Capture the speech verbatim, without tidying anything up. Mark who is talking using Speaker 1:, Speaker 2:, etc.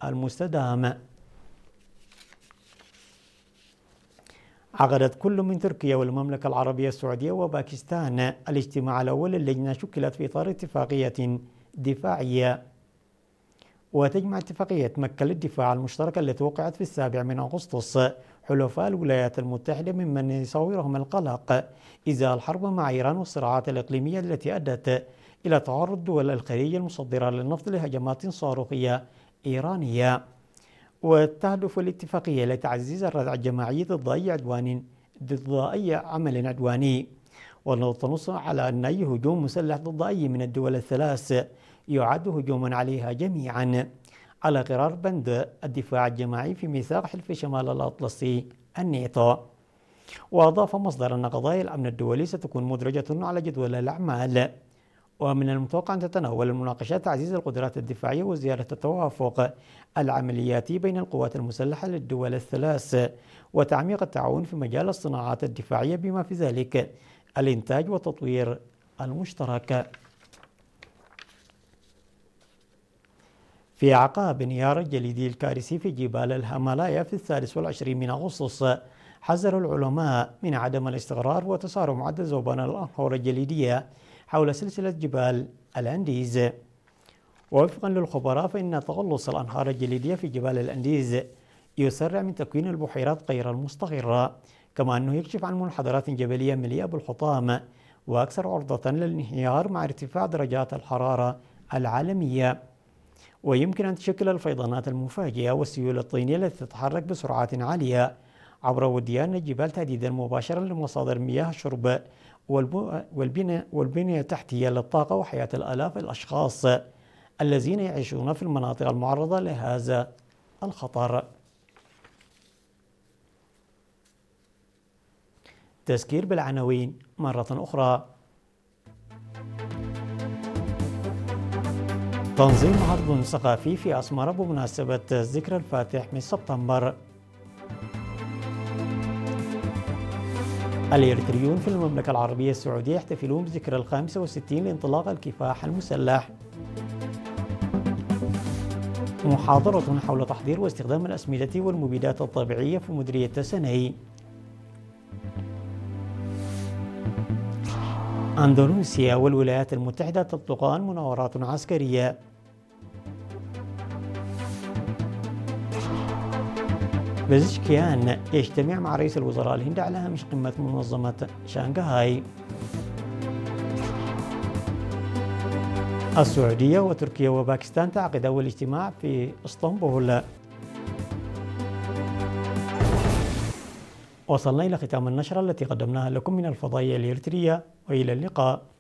Speaker 1: المستدام. عقدت كل من تركيا والمملكة العربية السعودية وباكستان الاجتماع الأول للجنة شكلت في إطار اتفاقية دفاعية، وتجمع اتفاقية مكة للدفاع المشتركة التي وقعت في السابع من أغسطس حلفاء الولايات المتحدة ممن يصورهم القلق إزاء الحرب مع إيران والصراعات الإقليمية التي أدت إلى تعرض دول الخليج المصدرة للنفط لهجمات صاروخية إيرانية. وتهدف الاتفاقية لتعزيز الردع الجماعي ضد أي عدوان ضد أي عمل عدواني، ونص على أن أي هجوم مسلح ضد أي من الدول الثلاث يعد هجوما عليها جميعا على غرار بند الدفاع الجماعي في ميثاق حلف شمال الأطلسي الناتو. وأضاف مصدر أن قضايا الأمن الدولي ستكون مدرجة على جدول الأعمال، ومن المتوقع أن تتناول المناقشات تعزيز القدرات الدفاعية وزيادة التوافق العملياتي بين القوات المسلحة للدول الثلاث، وتعميق التعاون في مجال الصناعات الدفاعية بما في ذلك الإنتاج والتطوير المشترك. في أعقاب انهيار الجليد الكارثي في جبال الهيمالايا في الثالث والعشرين من أغسطس، حذر العلماء من عدم الاستقرار وتسارع معدل ذوبان الأنهار الجليدية حول سلسلة جبال الأنديز. ووفقا للخبراء فإن تقلص الأنهار الجليدية في جبال الأنديز يسرع من تكوين البحيرات غير المستقرة، كما أنه يكشف عن منحدرات جبلية مليئة بالحطام وأكثر عرضة للانهيار مع ارتفاع درجات الحرارة العالمية. ويمكن أن تشكل الفيضانات المفاجئة والسيول الطينية التي تتحرك بسرعات عالية عبر وديان الجبال تهديدا مباشرا لمصادر مياه الشرب والبنية والبنية التحتية للطاقة وحياة الآلاف الأشخاص الذين يعيشون في المناطق المعرضة لهذا الخطر. تذكير بالعناوين مرة أخرى. تنظيم عرض ثقافي في أسمرة بمناسبة ذكرى الفاتح من سبتمبر. الإريتريون في المملكة العربية السعودية يحتفلون بذكرى الخامسة والستين لانطلاق الكفاح المسلح. محاضرة حول تحضير واستخدام الأسمدة والمبيدات الطبيعية في مديرية سني. أندونيسيا والولايات المتحدة تطلقان مناورات عسكرية. بزشكيان يجتمع مع رئيس الوزراء الهند على هامش قمة منظمة شانغهاي. السعودية وتركيا وباكستان تعقد أول اجتماع في اسطنبول. وصلنا إلى ختام النشرة التي قدمناها لكم من الفضائية الإريترية، وإلى اللقاء.